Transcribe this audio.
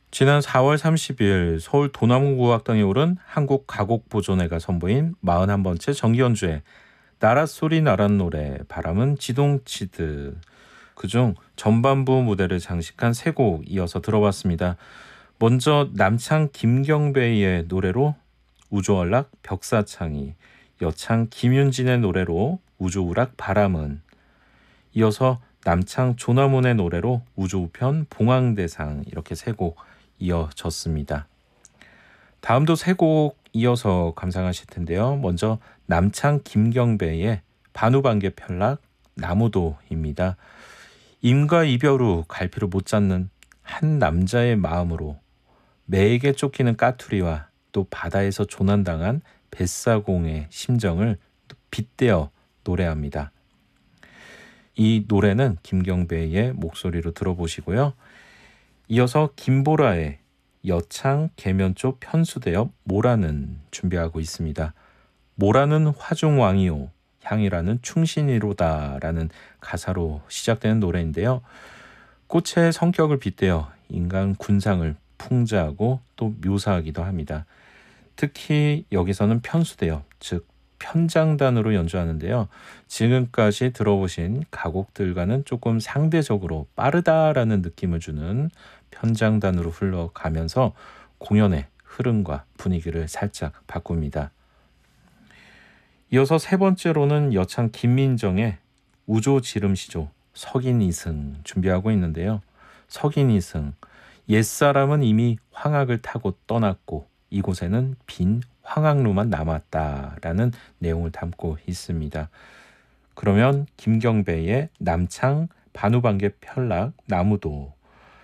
지난 4월 30일 서울 도남구학당에 오른 한국가곡보존회가 선보인 41번째 정기연주회 나랏소리 나랏노래 바람은 지동치듯 그중 전반부 무대를 장식한 세 곡 이어서 들어봤습니다. 먼저 남창 김경배의 노래로 우주월락 벽사창이, 여창 김윤진의 노래로 우주우락 바람은, 이어서 남창 조나문의 노래로 우주우편 봉황대상, 이렇게 세 곡 이어졌습니다. 다음도 세 곡 이어서 감상하실 텐데요. 먼저 남창 김경배의 반우반개 편락 나무도입니다. 임과 이별 후 갈피를 못 잡는 한 남자의 마음으로 매에게 쫓기는 까투리와 또 바다에서 조난당한 뱃사공의 심정을 빗대어 노래합니다. 이 노래는 김경배의 목소리로 들어보시고요. 이어서 김보라의 여창 계면조 편수대엽 모라는 준비하고 있습니다. 모라는 화중왕이요 향이라는 충신이로다라는 가사로 시작되는 노래인데요. 꽃의 성격을 빗대어 인간 군상을 풍자하고 또 묘사하기도 합니다. 특히 여기서는 편수대엽, 즉 편장단으로 연주하는데요. 지금까지 들어보신 가곡들과는 조금 상대적으로 빠르다라는 느낌을 주는 편장단으로 흘러가면서 공연의 흐름과 분위기를 살짝 바꿉니다. 이어서 세 번째로는 여창 김민정의 우조지름시조 석인이승 준비하고 있는데요. 석인이승, 옛사람은 이미 황학을 타고 떠났고 이곳에는 빈 황학로만 남았다라는 내용을 담고 있습니다. 그러면 김경배의 남창 반우반개 편락 나무도